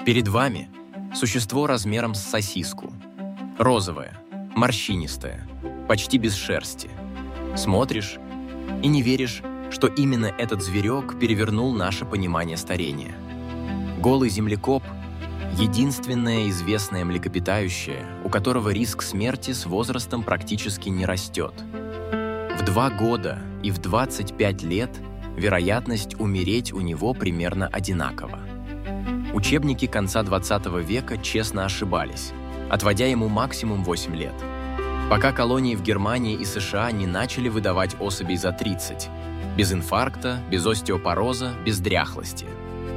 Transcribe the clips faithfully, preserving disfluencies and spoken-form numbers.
Перед вами существо размером с сосиску. Розовое, морщинистое, почти без шерсти. Смотришь и не веришь, что именно этот зверек перевернул наше понимание старения. Голый землекоп – единственное известное млекопитающее, у которого риск смерти с возрастом практически не растет. В два года и в двадцать пять лет вероятность умереть у него примерно одинакова. Учебники конца двадцатого века честно ошибались, отводя ему максимум восемь лет, пока колонии в Германии и США не начали выдавать особей за тридцать, без инфаркта, без остеопороза, без дряхлости.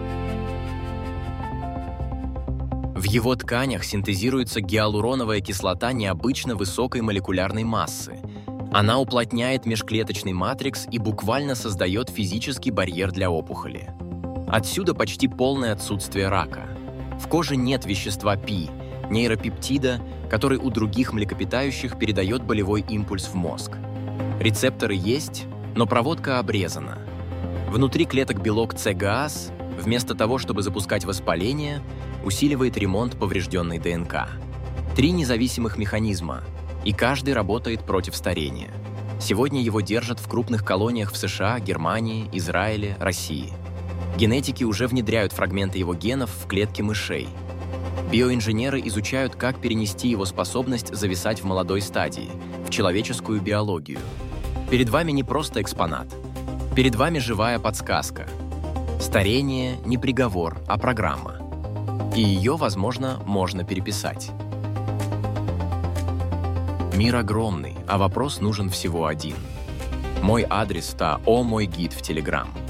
В его тканях синтезируется гиалуроновая кислота необычно высокой молекулярной массы. Она уплотняет межклеточный матрикс и буквально создает физический барьер для опухоли. Отсюда почти полное отсутствие рака. В коже нет вещества пи, нейропептида, который у других млекопитающих передает болевой импульс в мозг. Рецепторы есть, но проводка обрезана. Внутри клеток белок С-ГААС, вместо того, чтобы запускать воспаление, усиливает ремонт поврежденной ДНК. Три независимых механизма, и каждый работает против старения. Сегодня его держат в крупных колониях в США, Германии, Израиле, России. Генетики уже внедряют фрагменты его генов в клетки мышей. Биоинженеры изучают, как перенести его способность зависать в молодой стадии, в человеческую биологию. Перед вами не просто экспонат. Перед вами живая подсказка. Старение не приговор, а программа. И ее, возможно, можно переписать. Мир огромный, а вопрос нужен всего один. Мой адрес – та «О мой гид» в Телеграм.